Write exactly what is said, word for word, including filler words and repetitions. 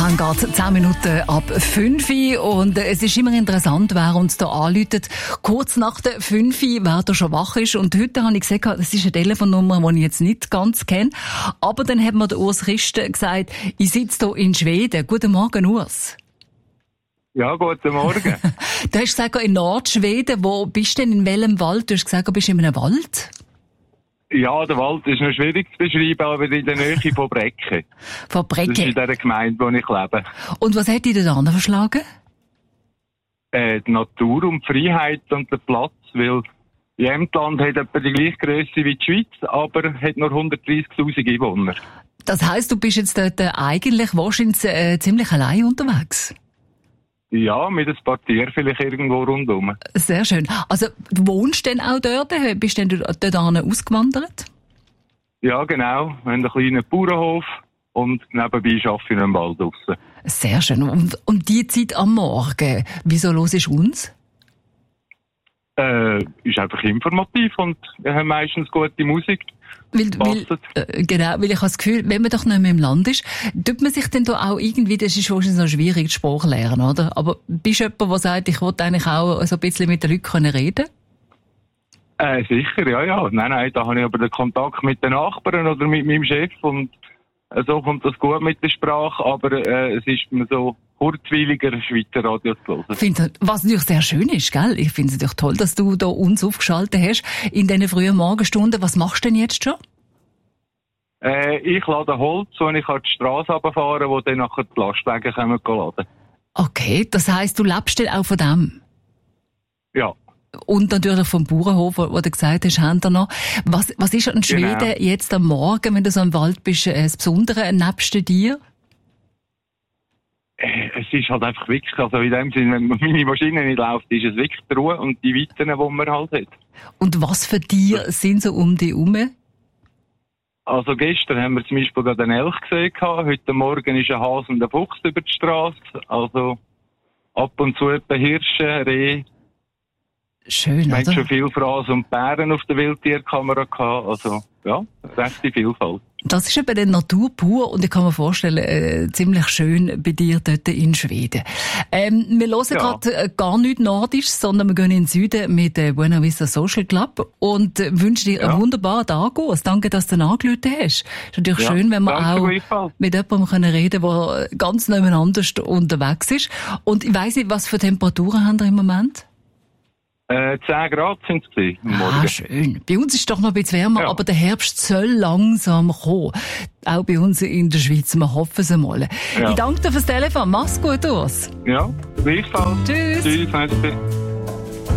Wir haben gerade zehn Minuten ab fünf Uhr und es ist immer interessant, wer uns da anruft. Kurz nach der fünf Uhr, wer da schon wach ist. Und heute habe ich gesagt, das ist eine Telefonnummer, die ich jetzt nicht ganz kenne. Aber dann hat mir der Urs Christen gesagt, ich sitze hier in Schweden. Guten Morgen, Urs. Ja, guten Morgen. Du hast gesagt, in Nordschweden. Wo bist du denn, in welchem Wald? Du hast gesagt, du bist in einem Wald. Ja, der Wald ist noch schwierig zu beschreiben, aber in der Nähe von Brecke. Von Brecke? Das ist in der Gemeinde, wo ich lebe. Und was hat dich da verschlagen? Äh, die Natur und die Freiheit und der Platz, weil Jämtland hat etwa die gleiche Grösse wie die Schweiz, aber hat nur hundertdreißigtausend Einwohner. Das heisst, du bist jetzt dort eigentlich wahrscheinlich äh, ziemlich allein unterwegs? Ja, mit ein paar Tieren vielleicht irgendwo rundherum. Sehr schön. Also, du wohnst denn auch dort? Bist du denn dort ausgewandert? Ja, genau. Wir haben einen kleinen Bauernhof und nebenbei arbeite ich in einem Wald draussen. Sehr schön. Und, und die Zeit am Morgen, wieso hörst du uns? Äh, ist einfach informativ und wir haben meistens gute Musik. Weil, weil, äh, genau, weil ich habe das Gefühl, wenn man doch nicht mehr im Land ist, tut man sich denn da auch irgendwie, das ist wahrscheinlich so schwierig, die Sprache lernen, oder? Aber bist du jemand, der sagt, ich will eigentlich auch so ein bisschen mit den Leuten reden? Äh, sicher, ja, ja. Nein, nein, da habe ich aber den Kontakt mit den Nachbarn oder mit meinem Chef und äh, so kommt das gut mit der Sprache, aber äh, es ist mir so kurzweiliger, Schweizer Radio zu hören. Finde, was natürlich sehr schön ist, gell? Ich finde es natürlich toll, dass du da uns aufgeschaltet hast in diesen frühen Morgenstunden. Was machst du denn jetzt schon? Äh, ich lade Holz und ich kann die Straße runterfahren, wo dann nachher die Lastwagen kommen laden. Okay, das heisst, du lebst dann auch von dem? Ja. Und natürlich vom Bauernhof, wo, wo du gesagt hast, haben wir noch. Was, was ist an Schweden genau. Jetzt am Morgen, wenn du so im Wald bist, das Besondere nebst dir? Es ist halt einfach wirklich, also in dem Sinne, wenn meine Maschine nicht läuft, ist es wirklich die Ruhe und die Weiten, die man halt hat. Und was für Tiere sind so um dich herum? Also gestern haben wir zum Beispiel gerade einen Elch gesehen, heute Morgen ist ein Hase und ein Fuchs über die Straße, also ab und zu etwa Hirsche, Rehe. Schön, wir oder? haben schon viel Frasen und Bären auf der Wildtierkamera gehabt, also ja, rechte Vielfalt. Das ist eben die Natur pur und ich kann mir vorstellen, äh, ziemlich schön bei dir dort in Schweden. Ähm, wir hören ja. gerade äh, gar nicht Nordisch, sondern wir gehen in den Süden mit äh, Buena Vista Social Club und äh, wünschen dir ja. einen wunderbaren Tag. Danke, dass du angerufen hast. Ist natürlich ja. schön, wenn wir auch mit jemandem können reden können, der ganz nebeneinander unterwegs ist. Und ich weiss nicht, was für Temperaturen haben wir im Moment? Äh, zehn Grad sind es gewesen, am Morgen. Ah, schön. Bei uns ist es doch noch ein bisschen wärmer, ja. aber der Herbst soll langsam kommen. Auch bei uns in der Schweiz. Wir hoffen es einmal. Ja. Ich danke dir fürs Telefon. Mach's gut, Urs. Ja, gleichfalls. Tschüss. Tschüss, merci.